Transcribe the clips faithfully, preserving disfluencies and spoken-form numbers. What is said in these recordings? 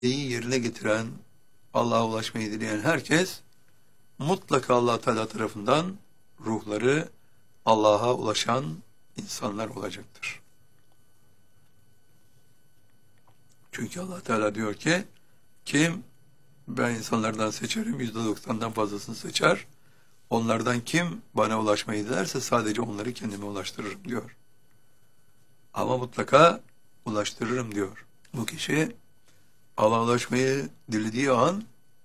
iyi yerine getiren, Allah'a ulaşmayı dileyen herkes mutlaka Allah Teala tarafından ruhları Allah'a ulaşan insanlar olacaktır. Çünkü Allah Teala diyor ki, kim ben insanlardan seçerim, yüzde doksandan fazlasını seçer. Onlardan kim bana ulaşmayı dilerse sadece onları kendime ulaştırırım diyor. Ama mutlaka ulaştırırım diyor. Bu kişi Allah'a ulaşmayı dilediği an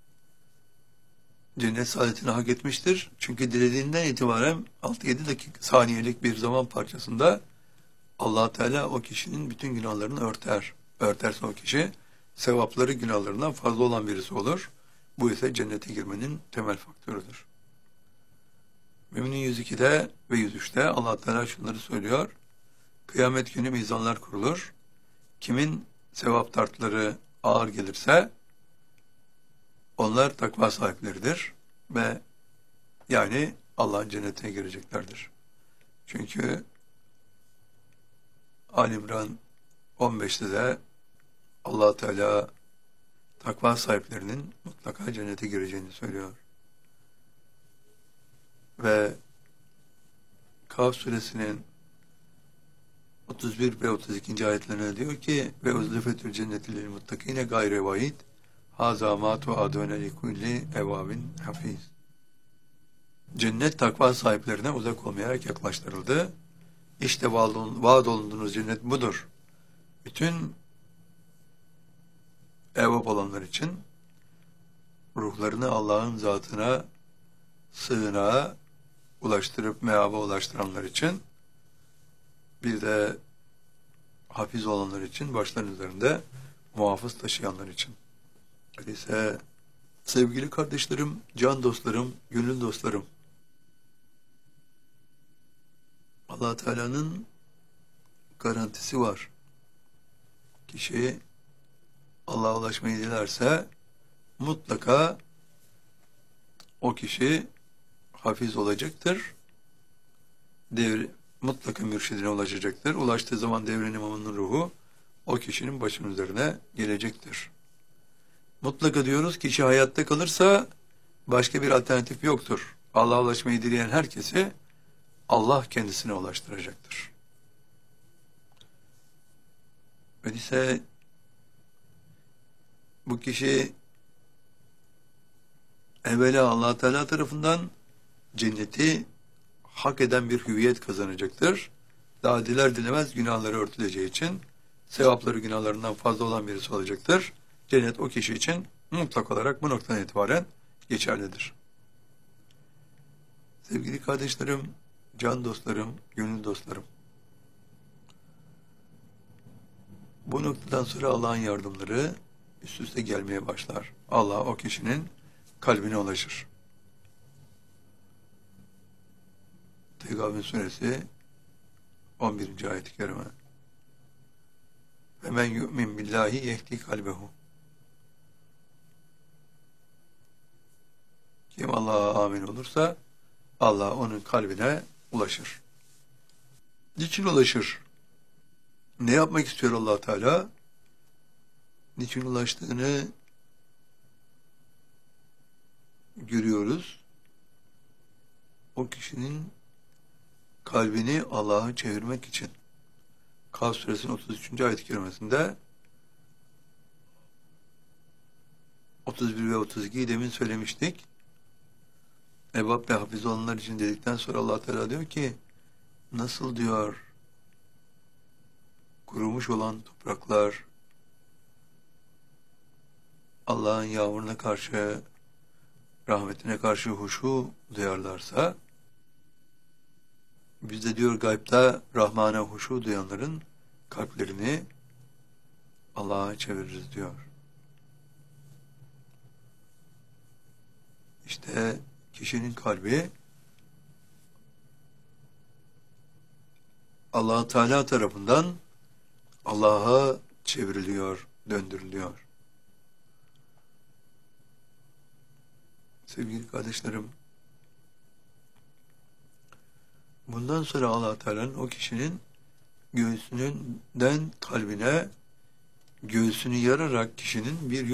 cennet saadetini hak etmiştir. Çünkü dilediğinden itibaren altı yedi dakika saniyelik bir zaman parçasında Allah Teala o kişinin bütün günahlarını örter. Örterse o kişi sevapları günahlarından fazla olan birisi olur. Bu ise cennete girmenin temel faktörüdür. Mü'minin yüz ikide ve yüz üçte Allah Teala şunları söylüyor. Kıyamet günü mizanlar kurulur. Kimin sevap tartıları ağır gelirse onlar takva sahipleridir ve yani Allah'ın cennetine gireceklerdir. Çünkü Ali İmran on beşte de Allah Teala takva sahiplerinin mutlaka cennete gireceğini söylüyor. Ve Kaf suresinin otuz bir ve otuz ikinci ayetlerine diyor ki ve uzlifetül cenneti lil muttakine gayre vaid haza ma tuadune li kulli evabin hafiz. Cennet takva sahiplerine uzak olmayarak yaklaştırıldı. İşte vaad olunduğunuz cennet budur. Bütün evab olanlar için ruhlarını Allah'ın zatına sığınağa ulaştırıp meaba ulaştıranlar için bir de hafiz olanlar için başların üzerinde muhafız taşıyanlar için. Öyleyse sevgili kardeşlerim, can dostlarım, gönül dostlarım, Allah Teala'nın garantisi var. Kişi Allah'a ulaşmayı dilerse mutlaka o kişi hafiz olacaktır. Devri, mutlaka mürşidine ulaşacaktır. Ulaştığı zaman devrin imamının ruhu o kişinin başının üzerine gelecektir. Mutlaka diyoruz, kişi hayatta kalırsa başka bir alternatif yoktur. Allah'a ulaşmayı dileyen herkesi Allah kendisine ulaştıracaktır. Öyleyse bu kişi evvela Allah Teala tarafından cenneti hak eden bir hüviyet kazanacaktır. Daha diler dilemez günahları örtüleceği için sevapları günahlarından fazla olan birisi olacaktır. Cennet o kişi için mutlak olarak bu noktadan itibaren geçerlidir. Sevgili kardeşlerim, can dostlarım, gönül dostlarım, bu noktadan sonra Allah'ın yardımları üst üste gelmeye başlar. Allah o kişinin kalbine ulaşır. Tegabün suresi on birinci ayet-i kerime. Ve men yu'min billahi yehdi kalbehu. Kim Allah'a amin olursa Allah onun kalbine ulaşır. Niçin ulaşır? Ne yapmak istiyor Allah Teala? Niçin ulaştığını görüyoruz. O kişinin kalbini Allah'a çevirmek için. Kaf suresinin otuz üçüncü ayet-i kerimesinde otuz bir ve otuz ikiyi demin söylemiştik. Ebab ve hafiz olanlar için dedikten sonra Allah Teala diyor ki, nasıl diyor kurumuş olan topraklar Allah'ın yağmuruna karşı, rahmetine karşı huşu duyarlarsa, biz de diyor gaybta Rahman'a huşu duyanların kalplerini Allah'a çeviririz diyor. İşte kişinin kalbi Allah Teala tarafından Allah'a çevriliyor, döndürülüyor. Sevgili kardeşlerim, bundan sonra Allah Teala'nın o kişinin göğsünden kalbine göğsünü yararak kişinin bir